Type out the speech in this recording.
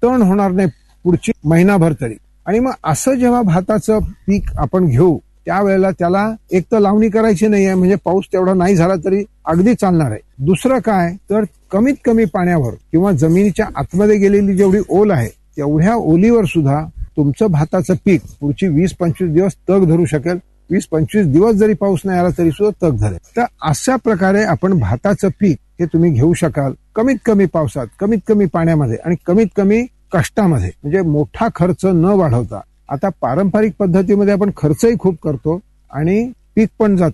तण होणार नाही पुढची महिनाभर तरी. आणि मग असं जेव्हा भाताचं पीक आपण घेऊ त्यावेळेला त्याला एक तर लावणी करायची नाहीये, म्हणजे पाऊस तेवढा नाही झाला तरी अगदी चालणार आहे. दुसरं काय तर कमीत कमी पाण्यावर किंवा जमिनीच्या आतमध्ये गेलेली जेवढी ओल आहे तेवढ्या ओलीवर सुद्धा तुमचं भाताचं पीक पुढची 20-25 दिवस तग धरू शकेल. 20-25 दिवस जरी पाऊस नाही आला तरी सुद्धा तग धरेल. तर अशा प्रकारे आपण भाताचं पीक हे तुम्ही घेऊ शकाल कमीत कमी पावसात, कमीत कमी पाण्यामध्ये आणि कमीत कमी कष्टामध्ये, म्हणजे मोठा खर्च न वाढवता. आता पारंपरिक पद्धतीमध्ये आपण खर्चही खूप करतो आणि पीक पण जातं.